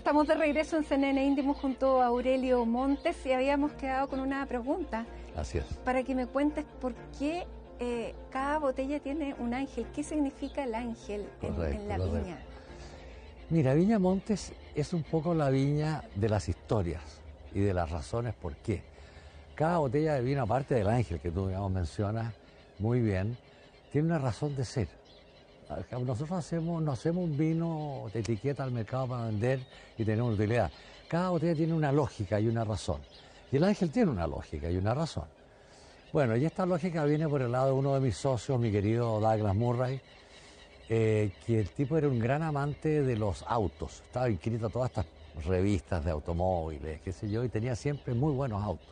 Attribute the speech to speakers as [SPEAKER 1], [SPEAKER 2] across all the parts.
[SPEAKER 1] estamos de regreso en CNN Íntimo junto a Aurelio Montes y habíamos quedado con una pregunta.
[SPEAKER 2] Así es.
[SPEAKER 1] Para que me cuentes por qué cada botella tiene un ángel. ¿Qué significa el ángel en la viña?
[SPEAKER 2] Mira, Viña Montes es un poco la viña de las historias y de las razones por qué. Cada botella de vino, aparte del ángel que tú, digamos, mencionas muy bien, tiene una razón de ser. Nosotros no hacemos un vino de etiqueta al mercado para vender y tener una utilidad. Cada botella tiene una lógica y una razón. Y el ángel tiene una lógica y una razón. Bueno, y esta lógica viene por el lado de uno de mis socios, mi querido Douglas Murray, que el tipo era un gran amante de los autos. Estaba inscrito a todas estas revistas de automóviles, qué sé yo, y tenía siempre muy buenos autos.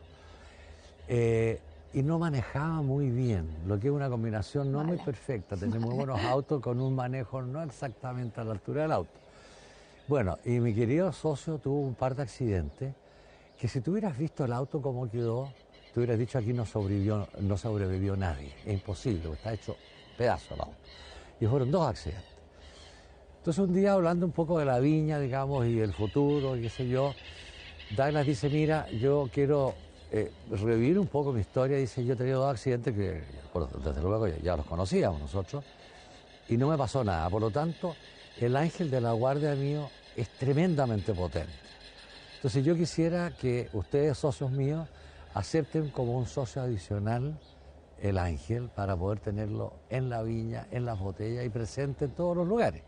[SPEAKER 2] Y no manejaba muy bien, lo que es una combinación no muy perfecta, tener muy buenos autos con un manejo no exactamente a la altura del auto. Bueno, y mi querido socio tuvo un par de accidentes que si tú hubieras visto el auto como quedó, te hubieras dicho aquí no sobrevivió nadie, es imposible, está hecho pedazo el auto. Y fueron 2 accidentes. Entonces un día hablando un poco de la viña, digamos, y del futuro, y qué sé yo, Douglas dice, mira, yo quiero revivir un poco mi historia. Dice, yo he tenido 2 accidentes que, bueno, desde luego ya los conocíamos nosotros, y no me pasó nada. Por lo tanto, el ángel de la guardia mío es tremendamente potente. Entonces yo quisiera que ustedes, socios míos, acepten como un socio adicional el ángel para poder tenerlo en la viña, en las botellas y presente en todos los lugares.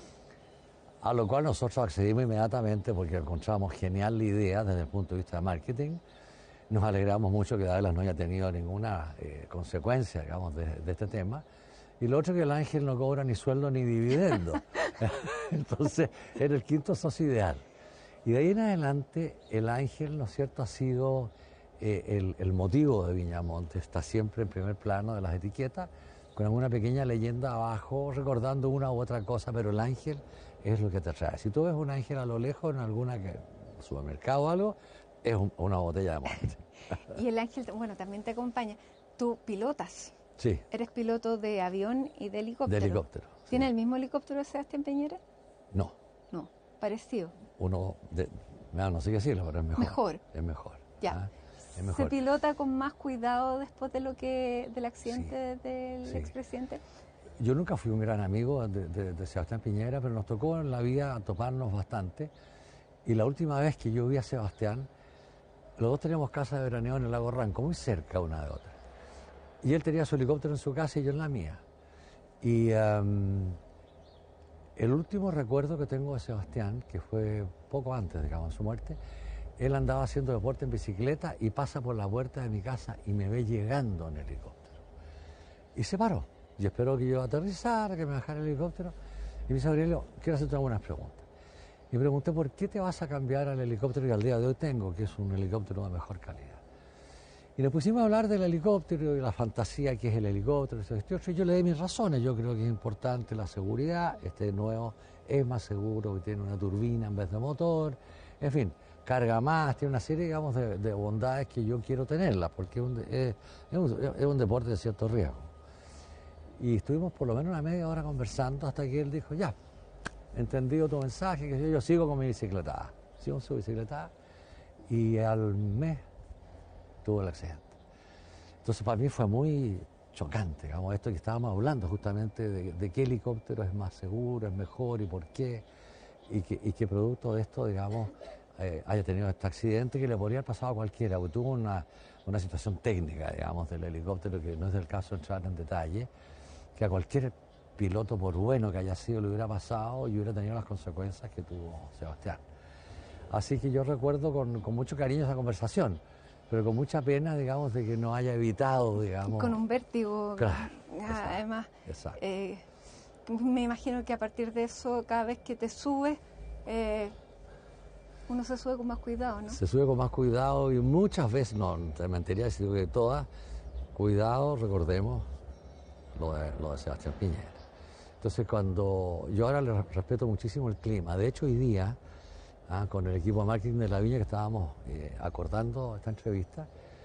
[SPEAKER 2] A lo cual nosotros accedimos inmediatamente porque encontramos genial la idea desde el punto de vista de marketing. Nos alegramos mucho que Douglas no haya tenido ninguna consecuencia, digamos, de este tema. Y lo otro es que el ángel no cobra ni sueldo ni dividendo. Entonces, era el quinto socio ideal. Y de ahí en adelante, el ángel, ¿no es cierto?, ha sido el motivo de Viña Montes. Está siempre en primer plano de las etiquetas, con alguna pequeña leyenda abajo, recordando una u otra cosa, pero el ángel es lo que te trae. Si tú ves un ángel a lo lejos en alguna supermercado o algo, es una botella de Montes.
[SPEAKER 1] Y el ángel, bueno, también te acompaña. Tú pilotas.
[SPEAKER 2] Sí.
[SPEAKER 1] ¿Eres piloto de avión y de helicóptero?
[SPEAKER 2] De helicóptero.
[SPEAKER 1] ¿Tiene
[SPEAKER 2] sí.
[SPEAKER 1] el mismo helicóptero de Sebastián Piñera?
[SPEAKER 2] No.
[SPEAKER 1] No, parecido.
[SPEAKER 2] No sé qué decirlo, pero es mejor.
[SPEAKER 1] Mejor.
[SPEAKER 2] Es mejor.
[SPEAKER 1] Ya.
[SPEAKER 2] Es mejor.
[SPEAKER 1] ¿Se pilota con más cuidado después de del accidente del expresidente?
[SPEAKER 2] Yo nunca fui un gran amigo de Sebastián Piñera, pero nos tocó en la vida toparnos bastante. Y la última vez que yo vi a Sebastián, los dos teníamos casa de veraneo en el lago Ranco, muy cerca una de otra. Y él tenía su helicóptero en su casa y yo en la mía. Y el último recuerdo que tengo de Sebastián, que fue poco antes, digamos, de su muerte, él andaba haciendo deporte en bicicleta y pasa por la puerta de mi casa y me ve llegando en helicóptero. Y se paró. Y esperó que yo aterrizara, que me bajara el helicóptero. Y me dice, Aurelio, quiero hacerte algunas preguntas. Y pregunté, ¿por qué te vas a cambiar al helicóptero que al día de hoy tengo, que es un helicóptero de mejor calidad? Y nos pusimos a hablar del helicóptero y la fantasía que es el helicóptero. Y yo le di mis razones. Yo creo que es importante la seguridad. Este nuevo es más seguro, que tiene una turbina en vez de motor. En fin, carga más, tiene una serie, digamos, de bondades que yo quiero tenerlas, porque es un deporte de cierto riesgo. Y estuvimos por lo menos una media hora conversando hasta que él dijo, ya, entendido tu mensaje, que yo sigo con mi bicicleta. Sigo con su bicicleta y al mes tuvo el accidente. Entonces para mí fue muy chocante, digamos, esto que estábamos hablando justamente de qué helicóptero es más seguro, es mejor y por qué, y que producto de esto, digamos, haya tenido este accidente que le podría haber pasado a cualquiera, porque tuvo una situación técnica, digamos, del helicóptero, que no es del caso entrar en detalle, que a cualquier piloto, por bueno que haya sido, le hubiera pasado y hubiera tenido las consecuencias que tuvo Sebastián. Así que yo recuerdo con mucho cariño esa conversación, pero con mucha pena, digamos, de que no haya evitado, digamos...
[SPEAKER 1] Con un vértigo.
[SPEAKER 2] Claro.
[SPEAKER 1] Además,
[SPEAKER 2] exacto.
[SPEAKER 1] Me imagino que a partir de eso, cada vez que te subes, uno se sube con más cuidado, ¿no?
[SPEAKER 2] Se sube con más cuidado y muchas veces, no te mentiría decir que todas, cuidado, recordemos lo de Sebastián Piñera. Entonces, cuando yo ahora le respeto muchísimo el clima, de hecho hoy día, con el equipo de marketing de la Viña que estábamos acordando esta entrevista,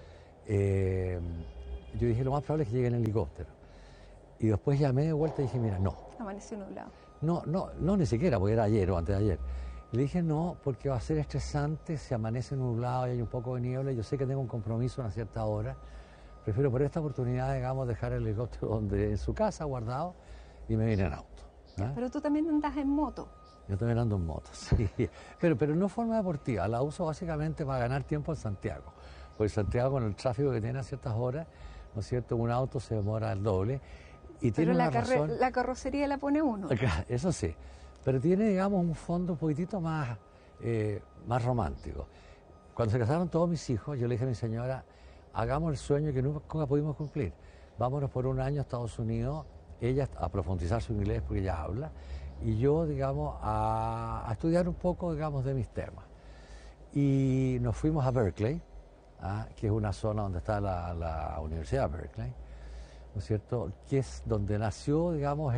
[SPEAKER 2] yo dije lo más probable es que llegue en helicóptero. Y después llamé de vuelta y dije, mira, no.
[SPEAKER 1] Amaneció nublado.
[SPEAKER 2] No, ni siquiera, porque era ayer o antes de ayer. Le dije no, porque va a ser estresante, si amanece nublado y hay un poco de niebla, yo sé que tengo un compromiso a una cierta hora, prefiero por esta oportunidad, digamos, dejar el helicóptero donde, en su casa guardado y me vine en auto. ¿Ah?
[SPEAKER 1] Pero tú también andas en moto.
[SPEAKER 2] Yo también ando en moto, sí, pero no de forma deportiva, la uso básicamente para ganar tiempo en Santiago, porque Santiago con el tráfico que tiene a ciertas horas, ¿no es cierto?, un auto se demora el doble y tiene
[SPEAKER 1] Pero
[SPEAKER 2] una razón...
[SPEAKER 1] la carrocería la pone uno.
[SPEAKER 2] Eso sí, pero tiene, digamos, un fondo un poquitito más, más romántico. Cuando se casaron todos mis hijos, yo le dije a mi señora, hagamos el sueño que nunca pudimos cumplir. Vámonos por un año a Estados Unidos, ella a profundizar su inglés porque ella habla, y yo, digamos, a estudiar un poco, digamos, de mis temas. Y nos fuimos a Berkeley, que es una zona donde está la Universidad de Berkeley, ¿no es cierto?, que es donde nació, digamos,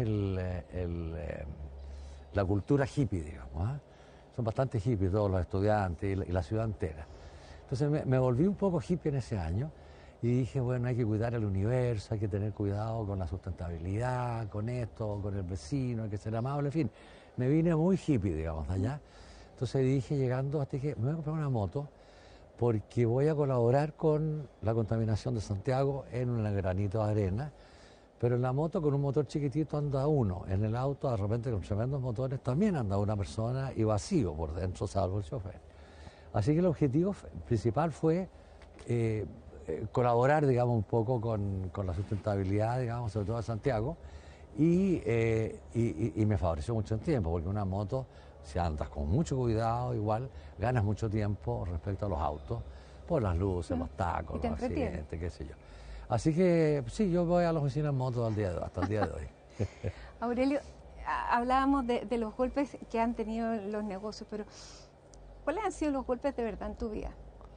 [SPEAKER 2] la cultura hippie, digamos. Son bastante hippies todos los estudiantes y la ciudad entera. Entonces me volví un poco hippie en ese año y dije, bueno, hay que cuidar el universo, hay que tener cuidado con la sustentabilidad, con esto, con el vecino, hay que ser amable, en fin. Me vine muy hippie, digamos, de allá. Entonces dije, llegando, hasta que me voy a comprar una moto porque voy a colaborar con la contaminación de Santiago en un granito de arena, pero en la moto con un motor chiquitito anda uno, en el auto de repente con tremendos motores también anda una persona y vacío por dentro, salvo el chofer. Así que el objetivo principal fue colaborar, digamos, un poco con la sustentabilidad, digamos, sobre todo de Santiago, y me favoreció mucho el tiempo, porque una moto, si andas con mucho cuidado, igual ganas mucho tiempo respecto a los autos, por las luces, los tacos, los accidentes, qué sé yo. Así que sí, yo voy a la oficina en moto hasta el día de hoy.
[SPEAKER 1] Aurelio, hablábamos de los golpes que han tenido los negocios, pero ¿cuáles han sido los golpes de verdad en tu vida?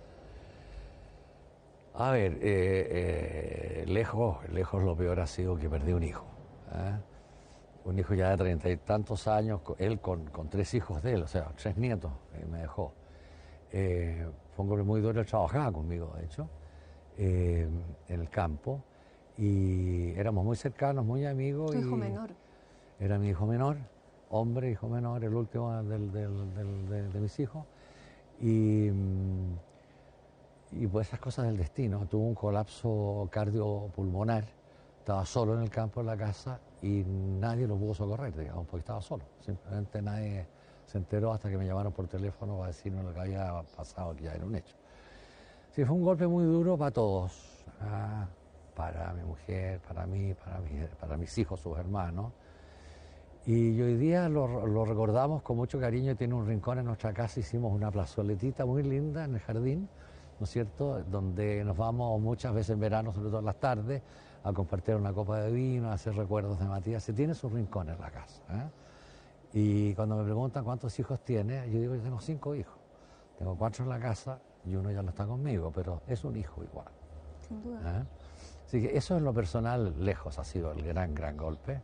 [SPEAKER 2] A ver, lejos lo peor ha sido que perdí un hijo. Un hijo ya de 30 y tantos años, él con 3 hijos de él, o sea, 3 nietos, me dejó. Fue un golpe muy duro, él trabajaba conmigo, de hecho, en el campo, y éramos muy cercanos, muy amigos.
[SPEAKER 1] ¿Tu hijo menor?
[SPEAKER 2] Era mi hijo menor, hombre, hijo menor, el último de mis hijos. Y pues esas cosas del destino. Tuvo un colapso cardiopulmonar, estaba solo en el campo de la casa y nadie lo pudo socorrer, digamos, porque estaba solo. Simplemente nadie se enteró hasta que me llamaron por teléfono para decirme lo que había pasado, que ya era un hecho. Sí, fue un golpe muy duro para todos, para mi mujer, para mí, para mis hijos, sus hermanos. Y hoy día lo recordamos con mucho cariño, tiene un rincón en nuestra casa, hicimos una plazoletita muy linda en el jardín, ¿no es cierto?, donde nos vamos muchas veces en verano, sobre todo en las tardes, a compartir una copa de vino, a hacer recuerdos de Matías. Se tiene su rincón en la casa. Y cuando me preguntan cuántos hijos tiene, yo digo que tengo 5 hijos. Tengo 4 en la casa y uno ya no está conmigo, pero es un hijo igual.
[SPEAKER 1] Sin duda.
[SPEAKER 2] Así que eso en lo personal, lejos, ha sido el gran golpe.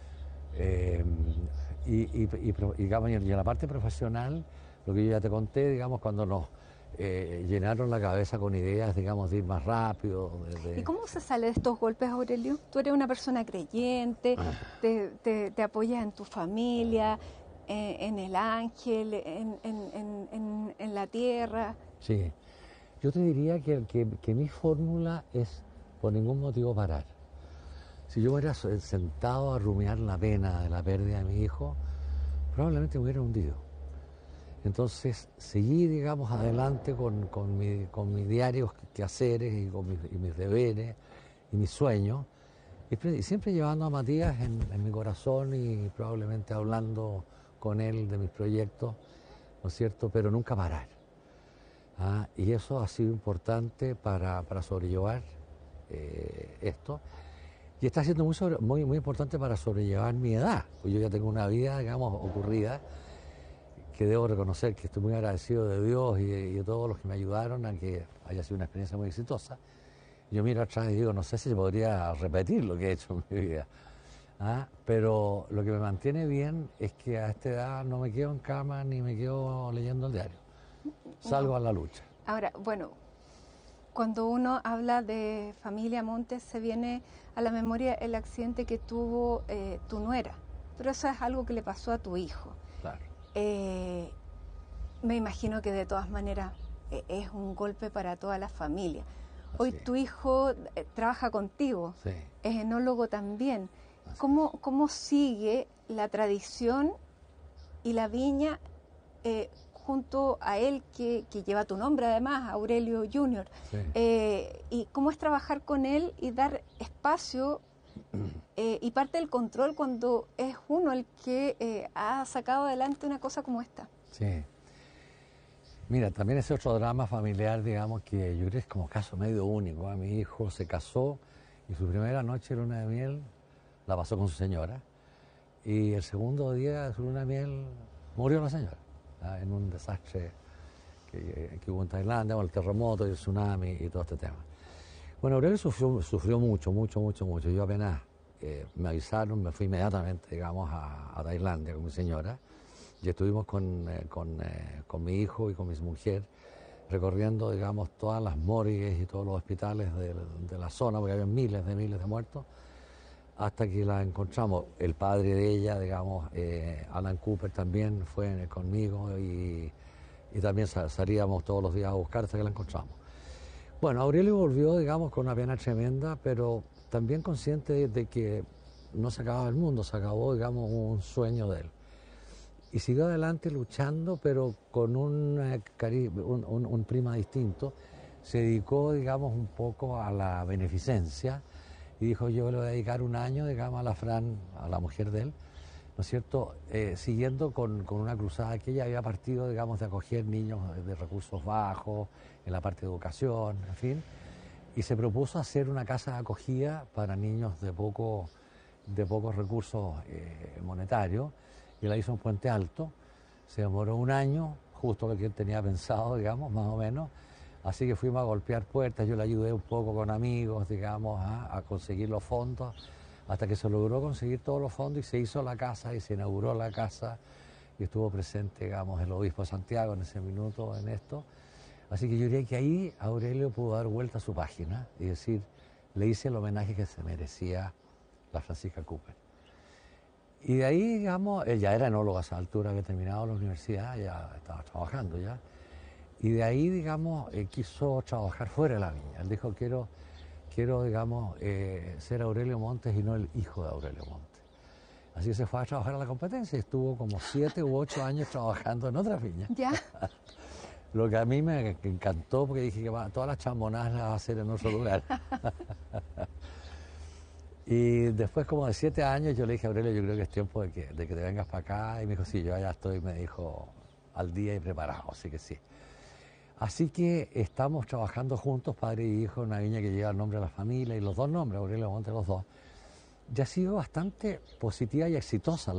[SPEAKER 2] Y en la parte profesional, lo que yo ya te conté, digamos, cuando nos llenaron la cabeza con ideas, digamos, de ir más rápido.
[SPEAKER 1] ¿Y cómo se sale de estos golpes, Aurelio? Tú eres una persona creyente, te apoyas en tu familia, en el ángel, en la tierra.
[SPEAKER 2] Sí, yo te diría que mi fórmula es por ningún motivo parar. Si yo me hubiera sentado a rumiar la pena de la pérdida de mi hijo, probablemente me hubiera hundido. Entonces seguí, digamos, adelante con mis diarios quehaceres y mis deberes y mis sueños, y siempre llevando a Matías en mi corazón y probablemente hablando con él de mis proyectos, ¿no es cierto?, pero nunca parar. Y eso ha sido importante para sobrellevar esto. Y está siendo muy importante para sobrellevar mi edad, porque yo ya tengo una vida, digamos, ocurrida, que debo reconocer que estoy muy agradecido de Dios y de todos los que me ayudaron a que haya sido una experiencia muy exitosa. Yo miro atrás y digo, no sé si se podría repetir lo que he hecho en mi vida. Pero lo que me mantiene bien es que a esta edad no me quedo en cama ni me quedo leyendo el diario. Salgo a la lucha.
[SPEAKER 1] Ahora, bueno, cuando uno habla de familia Montes, se viene a la memoria el accidente que tuvo tu nuera, pero eso es algo que le pasó a tu hijo.
[SPEAKER 2] Claro.
[SPEAKER 1] Me imagino que de todas maneras es un golpe para toda la familia. Hoy tu hijo trabaja contigo,
[SPEAKER 2] sí.
[SPEAKER 1] Es enólogo también. ¿Cómo sigue la tradición y la viña junto a él, que lleva tu nombre además, Aurelio Junior?
[SPEAKER 2] Sí.
[SPEAKER 1] ¿Y cómo es trabajar con él y dar espacio y parte del control cuando es uno el que ha sacado adelante una cosa como esta?
[SPEAKER 2] Sí. Mira, también ese otro drama familiar, digamos, que yo creo que es como caso medio único. Mi hijo se casó y su primera noche de luna de miel la pasó con su señora. Y el segundo día de su luna de miel murió la señora, en un desastre que hubo en Tailandia, con el terremoto y el tsunami y todo este tema. Bueno, Aurelio sufrió mucho. Yo apenas me avisaron, me fui inmediatamente, digamos, a Tailandia con mi señora. Y estuvimos con mi hijo y con mi mujer recorriendo, digamos, todas las morgues y todos los hospitales de la zona, porque había miles de muertos, hasta que la encontramos. El padre de ella, digamos, Alan Cooper, también fue conmigo y también salíamos todos los días a buscar hasta que la encontramos. Bueno, Aurelio volvió, digamos, con una pena tremenda, pero también consciente de que no se acababa el mundo, se acabó, digamos, un sueño de él. Y siguió adelante luchando, pero con un prima distinto. Se dedicó, digamos, un poco a la beneficencia y dijo: yo le voy a dedicar un año, digamos, a la Fran, a la mujer de él, ¿no es cierto?, siguiendo con una cruzada que ella había partido, digamos, de acoger niños de recursos bajos, en la parte de educación, en fin, y se propuso hacer una casa de acogida para niños de pocos recursos monetarios, y la hizo en Puente Alto. Se demoró un año, justo lo que él tenía pensado, digamos, más o menos. Así que fuimos a golpear puertas, yo le ayudé un poco con amigos, digamos, a conseguir los fondos, hasta que se logró conseguir todos los fondos y se hizo la casa y se inauguró la casa, y estuvo presente, digamos, el obispo de Santiago en ese minuto en esto. Así que yo diría que ahí Aurelio pudo dar vuelta a su página y decir: le hice el homenaje que se merecía la Francisca Cooper. Y de ahí, digamos, él ya era enólogo a esa altura, había terminado la universidad, ya estaba trabajando ya. Y de ahí, digamos, quiso trabajar fuera de la viña. Él dijo: quiero digamos, ser Aurelio Montes y no el hijo de Aurelio Montes. Así que se fue a trabajar a la competencia y estuvo como 7 u 8 años trabajando en otras viñas.
[SPEAKER 1] ¿Ya?
[SPEAKER 2] Lo que a mí me encantó, porque dije que todas las chambonadas las va a hacer en otro lugar. Y después, como de 7 años, yo le dije a Aurelio: yo creo que es tiempo de que te vengas para acá. Y me dijo: sí, yo ya estoy, me dijo, al día y preparado, así que sí. Así que estamos trabajando juntos, padre y hijo, en una viña que lleva el nombre de la familia, y los dos nombres, Aurelio Montes, los dos. Ya ha sido bastante positiva y exitosa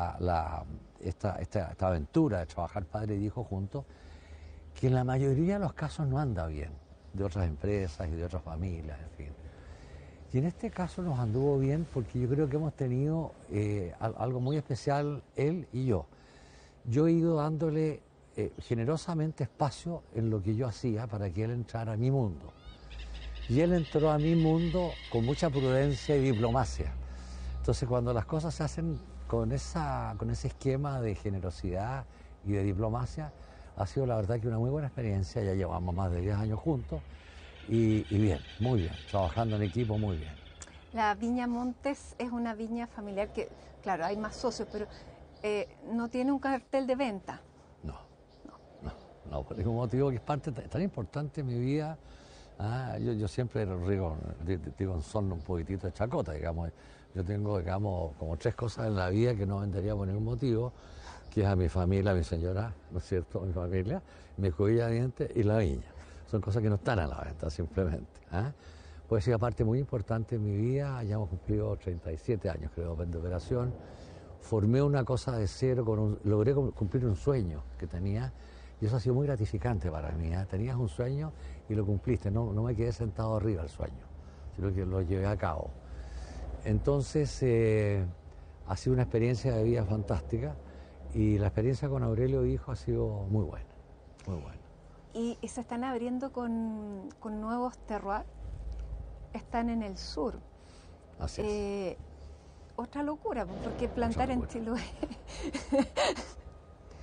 [SPEAKER 2] esta aventura de trabajar padre y hijo juntos, que en la mayoría de los casos no anda bien, de otras empresas y de otras familias, en fin. Y en este caso nos anduvo bien porque yo creo que hemos tenido algo muy especial, él y yo. Yo he ido dándole generosamente espacio en lo que yo hacía para que él entrara a mi mundo. Y él entró a mi mundo con mucha prudencia y diplomacia. Entonces, cuando las cosas se hacen con ese esquema de generosidad y de diplomacia, ha sido la verdad que una muy buena experiencia. Ya llevamos más de 10 años juntos. Y bien, muy bien, trabajando en equipo muy bien.
[SPEAKER 1] La Viña Montes es una viña familiar que, claro, hay más socios, pero no tiene un cartel de venta.
[SPEAKER 2] No, por ningún motivo, que es parte tan importante en mi vida. Yo siempre digo en son un poquitito de chacota, digamos. Yo tengo, digamos, como 3 cosas en la vida que no vendería por ningún motivo, que es a mi familia, a mi señora, ¿no es cierto?, mi familia, mi cubilla de dientes y la viña. Son cosas que no están a la venta, simplemente. Pues sí, aparte muy importante en mi vida. Ya hemos cumplido 37 años, creo, de operación. Formé una cosa de cero, logré cumplir un sueño que tenía, y eso ha sido muy gratificante para mí. Tenías un sueño y lo cumpliste, no me quedé sentado arriba del sueño, sino que lo llevé a cabo. Entonces, ha sido una experiencia de vida fantástica, y la experiencia con Aurelio hijo ha sido muy buena, muy buena.
[SPEAKER 1] Y se están abriendo con nuevos terroirs, están en el sur.
[SPEAKER 2] Así es.
[SPEAKER 1] Otra locura, porque plantar en Chiloé.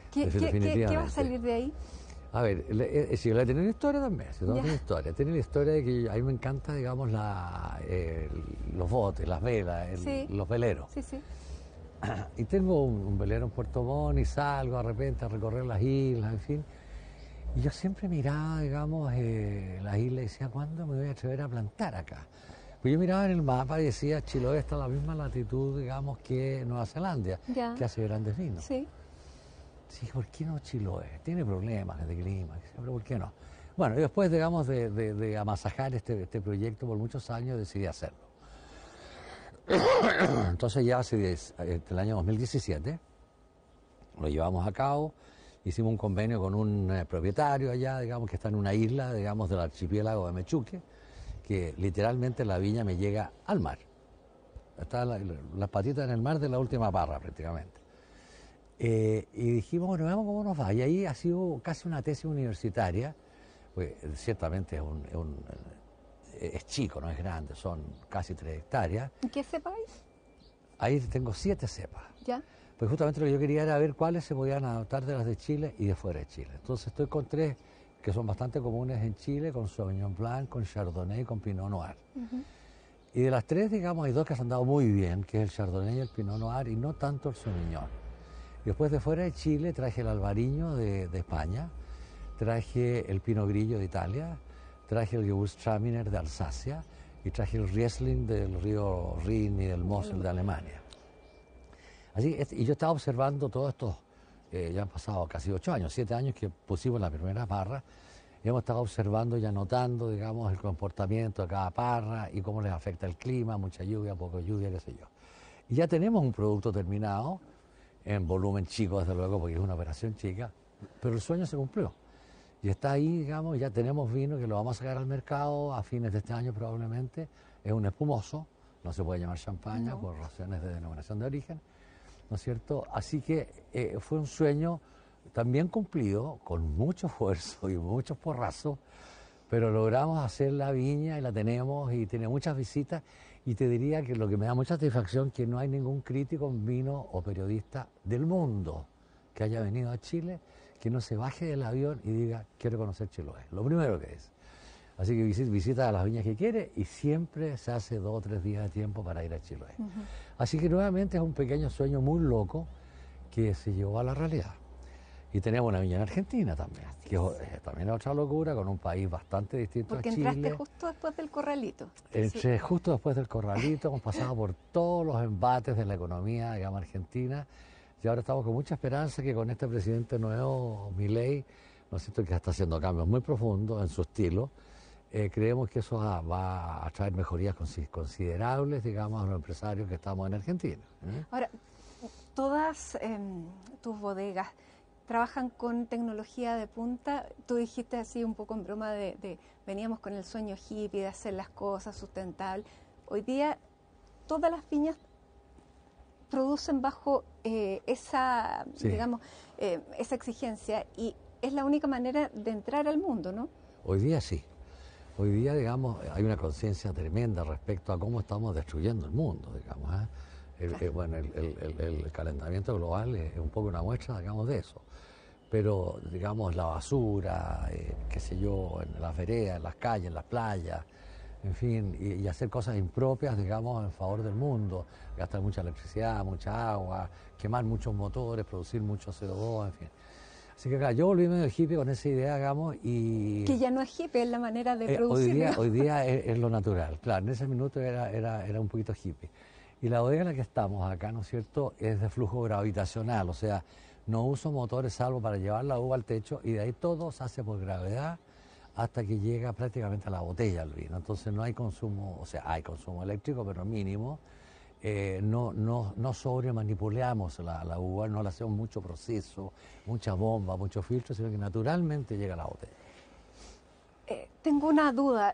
[SPEAKER 2] definitivamente.
[SPEAKER 1] ¿Qué va a salir de ahí?
[SPEAKER 2] A ver, si la tiene una historia también, si no
[SPEAKER 1] Ya.
[SPEAKER 2] tiene historia. Tiene la historia de que a mí me encanta, digamos, los botes, las velas,
[SPEAKER 1] Sí.
[SPEAKER 2] los veleros.
[SPEAKER 1] Sí, sí.
[SPEAKER 2] Y tengo un velero en Puerto Montt y salgo de repente a recorrer las islas, en fin. Y yo siempre miraba, digamos, las islas y decía, ¿cuándo me voy a atrever a plantar acá? Pues yo miraba en el mapa y decía, Chiloé está a la misma latitud, digamos, que Nueva Zelanda,
[SPEAKER 1] Ya.
[SPEAKER 2] que hace grandes vinos.
[SPEAKER 1] Sí.
[SPEAKER 2] Sí, ¿por qué no Chiloé? Tiene problemas de clima, pero ¿por qué no? Bueno, y después, digamos, de amasajar este proyecto por muchos años, decidí hacerlo. Entonces ya el año 2017 lo llevamos a cabo, hicimos un convenio con un propietario allá, digamos, que está en una isla, digamos, del archipiélago de Mechuque, que literalmente la viña me llega al mar. Está las patitas en el mar de la última parra, prácticamente. Y dijimos, bueno, veamos cómo nos va. Y ahí ha sido casi una tesis universitaria, pues ciertamente es chico, no es grande, son casi 3 hectáreas.
[SPEAKER 1] ¿Y qué sepáis?
[SPEAKER 2] Ahí tengo 7 cepas.
[SPEAKER 1] Ya.
[SPEAKER 2] Pues justamente lo que yo quería era ver cuáles se podían adaptar de las de Chile y de fuera de Chile. Entonces estoy con 3 que son bastante comunes en Chile, con Sauvignon Blanc, con Chardonnay y con Pinot Noir. Y de las 3, digamos, hay 2 que se han dado muy bien, que es el Chardonnay y el Pinot Noir, y no tanto el Sauvignon. Y después de fuera de Chile traje el Albariño de España, traje el Pinot Grillo de Italia, traje el Gewürztraminer de Alsacia y traje el Riesling del río Rin y del Mosel de Alemania. Así, y yo estaba observando todos estos, ya han pasado casi 8 años, 7 años que pusimos la primera parra, y hemos estado observando y anotando, digamos, el comportamiento de cada parra y cómo les afecta el clima, mucha lluvia, poco lluvia, qué sé yo. Y ya tenemos un producto terminado, en volumen chico, desde luego, porque es una operación chica, pero el sueño se cumplió. Y está ahí, digamos, ya tenemos vino que lo vamos a sacar al mercado a fines de este año probablemente. Es un espumoso, no se puede llamar champaña por razones de denominación de origen, ¿no es cierto? Así que fue un sueño también cumplido, con mucho esfuerzo y muchos porrazos, pero logramos hacer la viña y la tenemos y tiene muchas visitas. Y te diría que lo que me da mucha satisfacción es que no hay ningún crítico en vino o periodista del mundo que haya venido a Chile que no se baje del avión y diga, quiero conocer Chiloé. Lo primero que es. Así que visita a las viñas que quiere y siempre se hace 2 o 3 días de tiempo para ir a Chiloé. Así que nuevamente es un pequeño sueño muy loco que se llevó a la realidad. Y tenemos una viña en Argentina también, que también es otra locura, con un país bastante distinto a Chile.
[SPEAKER 1] Porque entraste justo después del Corralito.
[SPEAKER 2] Entré justo después del Corralito, hemos pasado por todos los embates de la economía, digamos, argentina, y ahora estamos con mucha esperanza que con este presidente nuevo, Milei, ¿no es cierto?, que está haciendo cambios muy profundos en su estilo, creemos que eso va a traer mejorías considerables, digamos, a los empresarios que estamos en Argentina.
[SPEAKER 1] Ahora, todas tus bodegas trabajan con tecnología de punta. Tú dijiste así un poco en broma veníamos con el sueño hippie de hacer las cosas sustentables. Hoy día todas las viñas producen bajo esa, digamos, esa exigencia y es la única manera de entrar al mundo, ¿no?
[SPEAKER 2] Hoy día sí. Hoy día, digamos, hay una conciencia tremenda respecto a cómo estamos destruyendo el mundo, digamos. Bueno, el calentamiento global es un poco una muestra, digamos, de eso. Pero, digamos, la basura, qué sé yo, en las veredas, en las calles, en las playas, en fin, y hacer cosas impropias, digamos, en favor del mundo, gastar mucha electricidad, mucha agua, quemar muchos motores, producir mucho CO2, en fin. Así que claro, yo volví medio hippie con esa idea, digamos, y...
[SPEAKER 1] Que ya no es hippie, es la manera de producir.
[SPEAKER 2] Hoy día es lo natural, claro, en ese minuto era un poquito hippie. Y la bodega en la que estamos acá, ¿no es cierto?, es de flujo gravitacional, o sea, no uso motores salvo para llevar la uva al techo y de ahí todo se hace por gravedad hasta que llega prácticamente a la botella el vino. Entonces no hay consumo, o sea, hay consumo eléctrico, pero mínimo. No sobremanipulamos la uva, no le hacemos mucho proceso, mucha bomba, mucho filtro, sino que naturalmente llega a la botella.
[SPEAKER 1] Tengo una duda.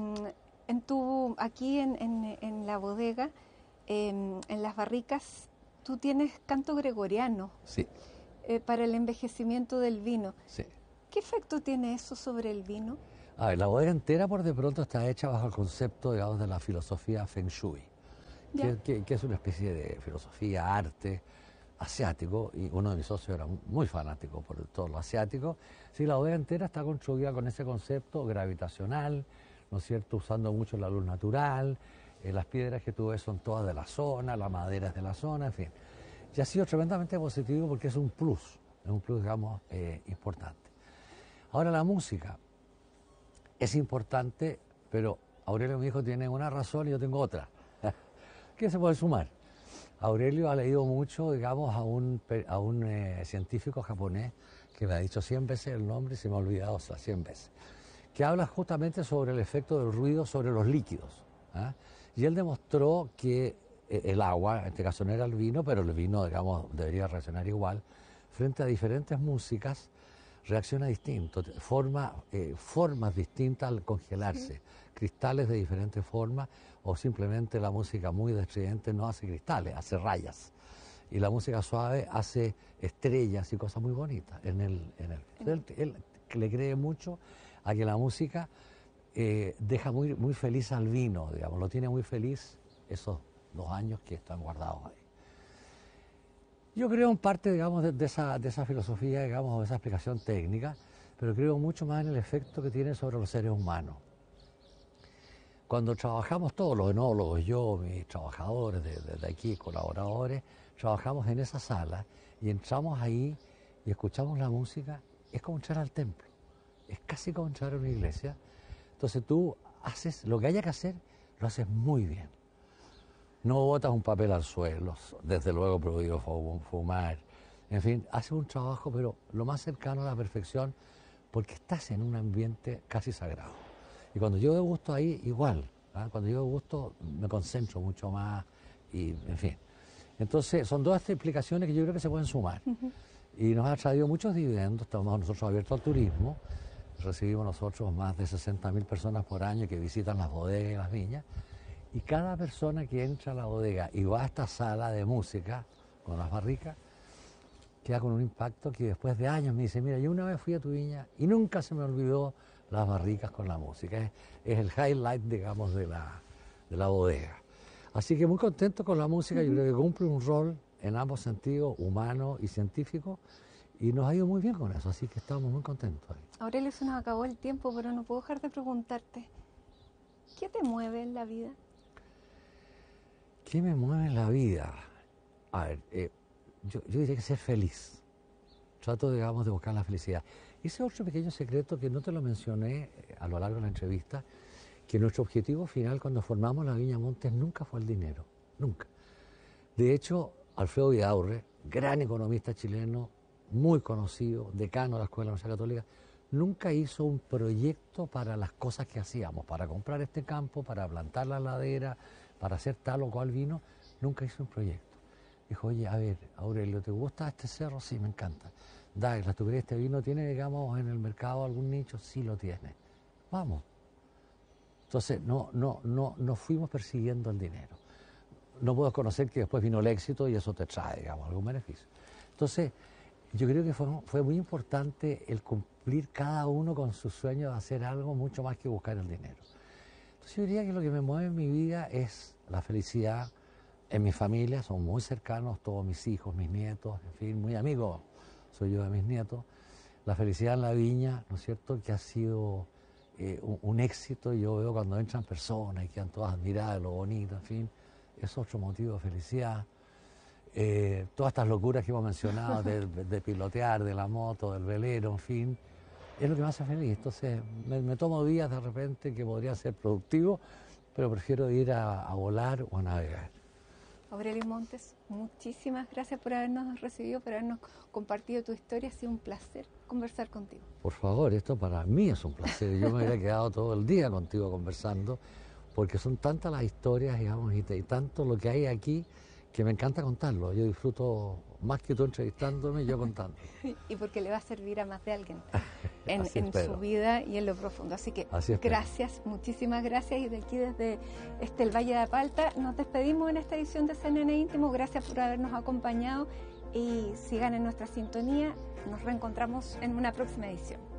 [SPEAKER 1] Aquí en la bodega, en las barricas, tú tienes canto gregoriano.
[SPEAKER 2] Sí.
[SPEAKER 1] Para el envejecimiento del vino.
[SPEAKER 2] Sí.
[SPEAKER 1] ¿Qué efecto tiene eso sobre el vino?
[SPEAKER 2] A ver, la bodega entera por de pronto está hecha bajo el concepto, digamos, de la filosofía Feng Shui, que es una especie de filosofía, arte, asiático, y uno de mis socios era muy fanático por todo lo asiático. Sí, la bodega entera está construida con ese concepto gravitacional, ¿no es cierto?, usando mucho la luz natural, las piedras que tú ves son todas de la zona, la madera es de la zona, en fin. Y ha sido tremendamente positivo porque es un plus, digamos, importante. Ahora la música es importante, pero Aurelio, mi hijo, tiene una razón y yo tengo otra. ¿Qué se puede sumar? Aurelio ha leído mucho, digamos, a un científico japonés que me ha dicho 100 veces el nombre y se me ha olvidado 100 veces, que habla justamente sobre el efecto del ruido sobre los líquidos. Y él demostró que el agua, en este caso no era el vino, pero el vino, digamos, debería reaccionar igual, frente a diferentes músicas, reacciona distinto, formas distintas al congelarse, cristales de diferentes formas, o simplemente la música muy estridente no hace cristales, hace rayas. Y la música suave hace estrellas y cosas muy bonitas. Él le cree mucho a que la música deja muy feliz al vino, digamos, lo tiene muy feliz esos 2 años que están guardados ahí. Yo creo en parte, digamos, de esa filosofía, digamos, de esa explicación técnica, pero creo mucho más en el efecto que tiene sobre los seres humanos. Cuando trabajamos todos, los enólogos, yo, mis trabajadores de aquí, colaboradores, trabajamos en esa sala y entramos ahí y escuchamos la música, es como entrar al templo, es casi como entrar a una iglesia. Entonces tú haces lo que haya que hacer, lo haces muy bien. No botas un papel al suelo, desde luego prohibido fumar, en fin, haces un trabajo pero lo más cercano a la perfección porque estás en un ambiente casi sagrado. Y cuando yo degusto ahí, igual, cuando yo degusto me concentro mucho más y, en fin. Entonces, son 2 explicaciones que yo creo que se pueden sumar. Y nos ha traído muchos dividendos, estamos nosotros abiertos al turismo, recibimos nosotros más de 60.000 personas por año que visitan las bodegas y las viñas, y cada persona que entra a la bodega y va a esta sala de música con las barricas, queda con un impacto que después de años me dice, mira, yo una vez fui a tu viña y nunca se me olvidó las barricas con la música. Es el highlight, digamos, de la bodega. Así que muy contento con la música, yo creo que cumple un rol en ambos sentidos, humano y científico, y nos ha ido muy bien con eso, así que estamos muy contentos ahí.
[SPEAKER 1] Aurelio, se nos acabó el tiempo, pero no puedo dejar de preguntarte, ¿qué te mueve en la vida?
[SPEAKER 2] ¿Qué me mueve en la vida? A ver, yo diría que ser feliz. Trato, digamos, de buscar la felicidad. Ese otro pequeño secreto que no te lo mencioné a lo largo de la entrevista, que nuestro objetivo final cuando formamos la Viña Montes nunca fue el dinero, nunca. De hecho, Alfredo Vidaurre, gran economista chileno, muy conocido, decano de la Escuela de la Universidad Católica, nunca hizo un proyecto para las cosas que hacíamos, para comprar este campo, para plantar la ladera, para hacer tal o cual vino, nunca hizo un proyecto. Dijo, oye, a ver, Aurelio, ¿te gusta este cerro? Sí, me encanta. Douglas, ¿tú crees que este vino tiene, digamos, en el mercado algún nicho? Sí lo tiene. Vamos. Entonces, no fuimos persiguiendo el dinero. No puedo conocer que después vino el éxito y eso te trae, digamos, algún beneficio. Entonces, yo creo que fue muy importante el cumplir cada uno con su sueño de hacer algo mucho más que buscar el dinero. Entonces, yo diría que lo que me mueve en mi vida es la felicidad en mi familia, son muy cercanos todos mis hijos, mis nietos, en fin, muy amigos soy yo de mis nietos. La felicidad en la viña, ¿no es cierto?, que ha sido un éxito. Yo veo cuando entran personas y quedan todas admiradas de lo bonito, en fin, es otro motivo de felicidad. Todas estas locuras que hemos mencionado de pilotear, de la moto, del velero, en fin, es lo que me hace feliz. Entonces me tomo días de repente que podría ser productivo, pero prefiero ir a volar o a navegar.
[SPEAKER 1] Aurelio Montes, muchísimas gracias por habernos recibido, por habernos compartido tu historia. Ha sido un placer conversar contigo.
[SPEAKER 2] Por favor, esto para mí es un placer. Yo me hubiera quedado todo el día contigo conversando, porque son tantas las historias, digamos, y tanto lo que hay aquí, que me encanta contarlo. Yo disfruto más que tú entrevistándome, yo contando.
[SPEAKER 1] Y porque le va a servir a más de alguien en su vida y en lo profundo. Así que gracias, muchísimas gracias. Y de aquí desde el Valle de Apalta nos despedimos en esta edición de CNN Íntimo. Gracias por habernos acompañado y sigan en nuestra sintonía. Nos reencontramos en una próxima edición.